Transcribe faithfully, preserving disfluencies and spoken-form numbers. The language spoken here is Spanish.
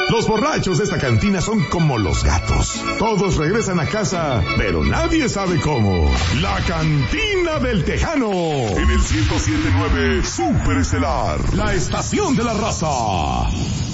Los borrachos de esta cantina son como los gatos. Todos regresan a casa, pero nadie sabe cómo. La Cantina del Tejano. En el ciento siete punto nueve Super Estelar. La estación de la raza.